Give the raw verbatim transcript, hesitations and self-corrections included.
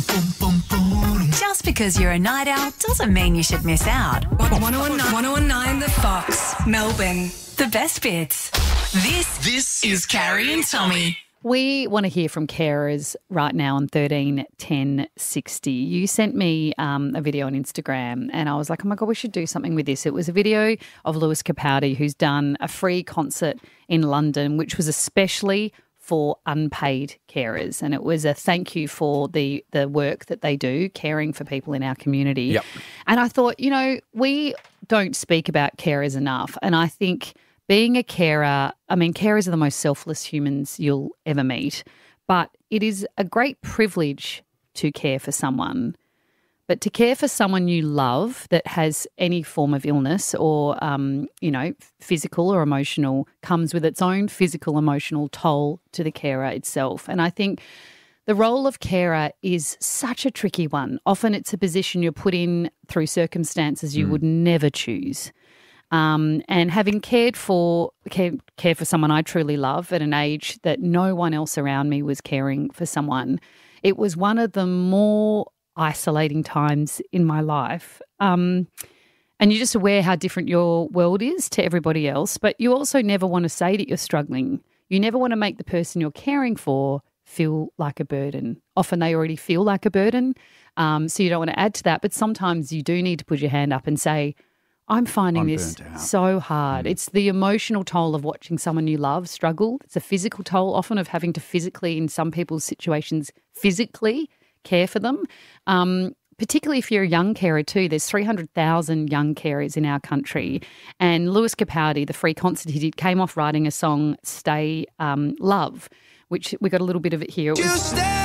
Just because you're a night owl doesn't mean you should miss out. one oh one nine The Fox, Melbourne. The best bits. This, This is Carrie and Tommy. We want to hear from carers right now on thirteen ten sixty. You sent me um, a video on Instagram and I was like, oh my God, we should do something with this. It was a video of Lewis Capaldi, who's done a free concert in London, which was especially for unpaid carers. And it was a thank you for the the work that they do, caring for people in our community. Yep. And I thought, you know, we don't speak about carers enough. And I think being a carer, I mean, carers are the most selfless humans you'll ever meet, but it is a great privilege to care for someone. But to care for someone you love that has any form of illness or, um, you know, physical or emotional comes with its own physical, emotional toll to the carer itself. And I think the role of carer is such a tricky one. Often it's a position you're put in through circumstances you mm. would never choose. Um, and having cared for care, care for someone I truly love at an age that no one else around me was caring for someone, it was one of the more isolating times in my life. Um, and you're just aware how different your world is to everybody else, but you also never want to say that you're struggling. You never want to make the person you're caring for feel like a burden. Often they already feel like a burden, um, so you don't want to add to that. But sometimes you do need to put your hand up and say, I'm finding I'm this burnt out. so hard. Mm. It's the emotional toll of watching someone you love struggle. It's a physical toll, often of having to physically, in some people's situations, physically care for them. Um, particularly if you're a young carer too. There's three hundred thousand young carers in our country. And Lewis Capaldi, the free concert he did, came off writing a song, Stay um, Love, which we got a little bit of it here. It was,